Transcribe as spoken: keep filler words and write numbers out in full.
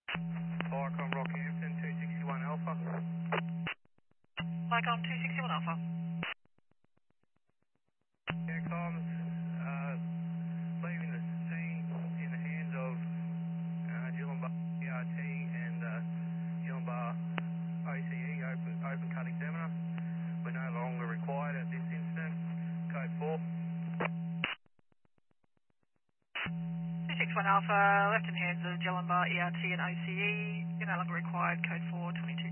Viacom Rockhampton, two sixty-one Alpha. Viacom two sixty-one Alpha. Yeah, comms, uh, leaving the scene in the hands of uh, Gillenbar E R T and uh, Gillenbar O C E, open, open cut examiner. We're no longer required at this incident. Code four. two sixty-one Alpha, left in hands of Jellenbar, E R T and O C E. You're no longer required, code four, twenty-two